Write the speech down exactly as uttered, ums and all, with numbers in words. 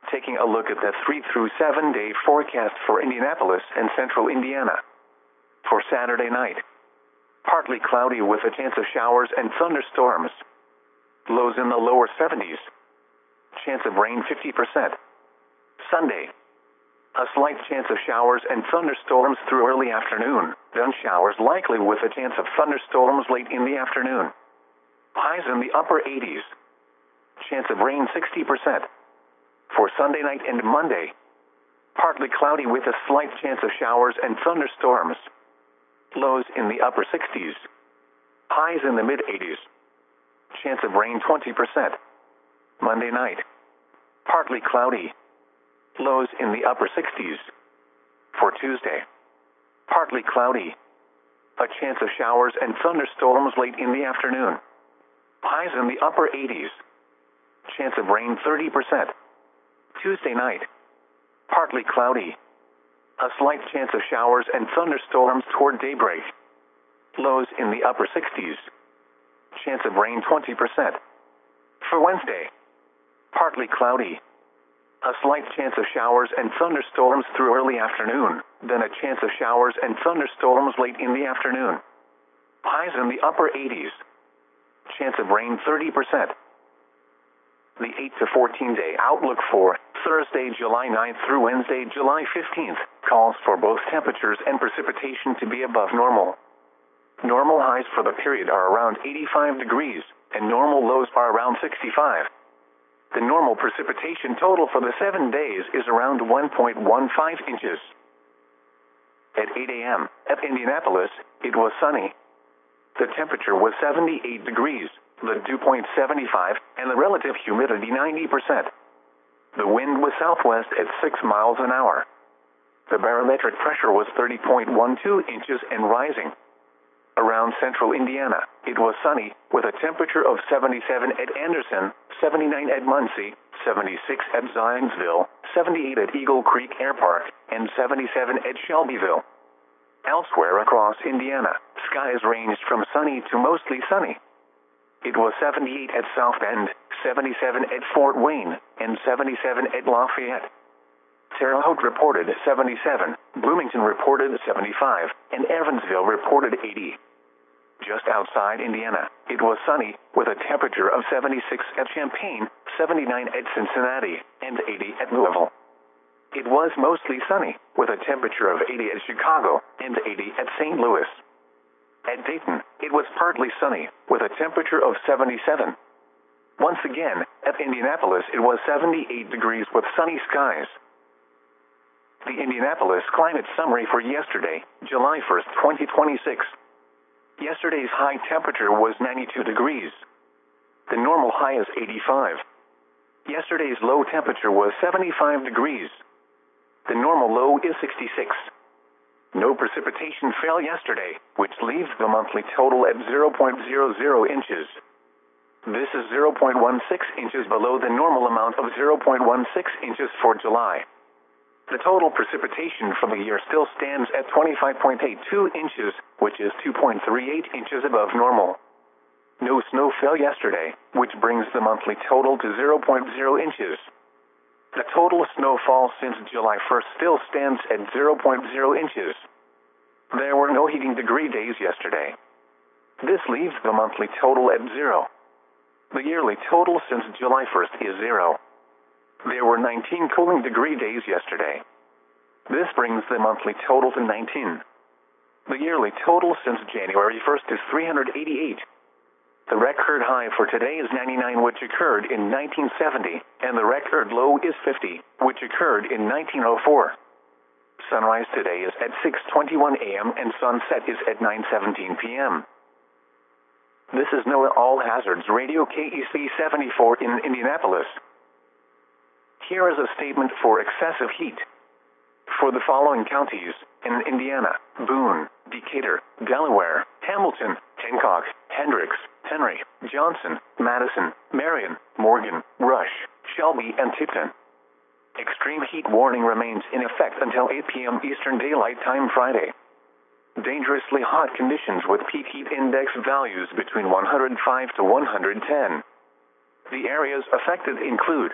Taking a look at the three through seven day forecast for Indianapolis and central Indiana. For Saturday night, partly cloudy with a chance of showers and thunderstorms. Lows in the lower seventies. Chance of rain fifty percent. Sunday, a slight chance of showers and thunderstorms through early afternoon, then showers likely with a chance of thunderstorms late in the afternoon. Highs in the upper eighties. Chance of rain sixty percent. For Sunday night and Monday, partly cloudy with a slight chance of showers and thunderstorms. Lows in the upper sixties. Highs in the mid-eighties. Chance of rain twenty percent. Monday night, partly cloudy. Lows in the upper sixties. For Tuesday, partly cloudy. A chance of showers and thunderstorms late in the afternoon. Highs in the upper eighties. Chance of rain thirty percent. Tuesday night, partly cloudy. A slight chance of showers and thunderstorms toward daybreak. Lows in the upper sixties. Chance of rain twenty percent. For Wednesday, partly cloudy. A slight chance of showers and thunderstorms through early afternoon, then a chance of showers and thunderstorms late in the afternoon. Highs in the upper eighties. Chance of rain thirty percent. The eight to fourteen day outlook for Thursday, July ninth through Wednesday, July fifteenth, calls for both temperatures and precipitation to be above normal. Normal highs for the period are around eighty-five degrees, and normal lows are around sixty-five. The normal precipitation total for the seven days is around one point one five inches. At eight a m at Indianapolis, it was sunny. The temperature was seventy-eight degrees, the dew point seventy-five, and the relative humidity ninety percent. The wind was southwest at six miles an hour. The barometric pressure was thirty point one two inches and rising. Around central Indiana, it was sunny, with a temperature of seventy-seven at Anderson, seventy-nine at Muncie, seventy-six at Zionsville, seventy-eight at Eagle Creek Air Park, and seventy-seven at Shelbyville. Elsewhere across Indiana, skies ranged from sunny to mostly sunny. It was seventy-eight at South Bend, seventy-seven at Fort Wayne, and seventy-seven at Lafayette. Terre Haute reported seventy-seven, Bloomington reported seventy-five, and Evansville reported eighty. Just outside Indiana, it was sunny, with a temperature of seventy-six at Champaign, seventy-nine at Cincinnati, and eighty at Louisville. It was mostly sunny, with a temperature of eighty at Chicago, and eighty at Saint Louis. At Dayton, it was partly sunny, with a temperature of seventy-seven. Once again, at Indianapolis it was seventy-eight degrees with sunny skies. The Indianapolis Climate Summary for yesterday, July first, twenty twenty-six. Yesterday's high temperature was ninety-two degrees. The normal high is eighty-five. Yesterday's low temperature was seventy-five degrees. The normal low is sixty-six. No precipitation fell yesterday, which leaves the monthly total at zero point zero zero inches. This is zero point one six inches below the normal amount of zero point one six inches for July. The total precipitation for the year still stands at twenty-five point eight two inches, which is two point three eight inches above normal. No snow fell yesterday, which brings the monthly total to zero point zero inches. The total snowfall since July first still stands at zero point zero inches. There were no heating degree days yesterday. This leaves the monthly total at zero. The yearly total since July first is zero. There were nineteen cooling degree days yesterday. This brings the monthly total to nineteen. The yearly total since January first is three hundred eighty-eight. The record high for today is ninety-nine, which occurred in nineteen seventy, and the record low is fifty, which occurred in nineteen oh four. Sunrise today is at six twenty-one a m and sunset is at nine seventeen p m This is NOAA All Hazards Radio K E C seventy-four in Indianapolis. Here is a statement for excessive heat. For the following counties in Indiana: Boone, Decatur, Delaware, Hamilton, Hancock, Hendricks, Henry, Johnson, Madison, Marion, Morgan, Rush, Shelby, and Tipton. Extreme heat warning remains in effect until eight p m Eastern Daylight Time Friday. Dangerously hot conditions with peak heat index values between one hundred five to one hundred ten. The areas affected include